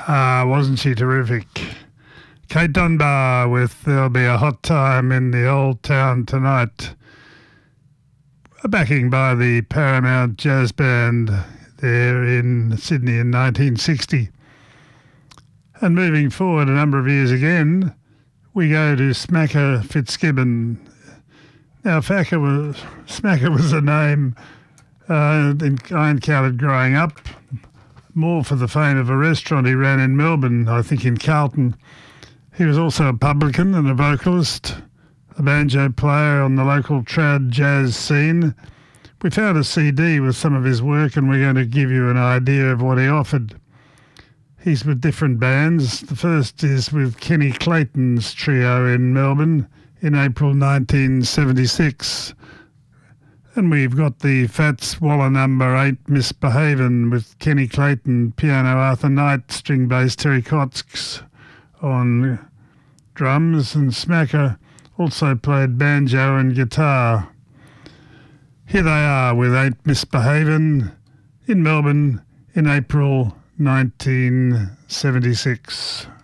Wasn't she terrific? Kate Dunbar with There'll Be a Hot Time in the Old Town Tonight. Backing by the Paramount Jazz Band there in Sydney in 1960. And moving forward a number of years again, we go to Smacker Fitzgibbon. Now, Smacker was a name I encountered growing up, more for the fame of a restaurant he ran in Melbourne, I think in Carlton. He was also a publican and a vocalist, a banjo player on the local trad jazz scene. We found a CD with some of his work and we're going to give you an idea of what he offered. He's with different bands. The first is with Kenny Clayton's trio in Melbourne in April 1976. And we've got the Fats Waller number 8, Misbehavin', with Kenny Clayton, piano Arthur Knight, string bass Terry Kotz on drums, and Smacker also played banjo and guitar. Here they are with 8 Misbehavin' in Melbourne in April 1976.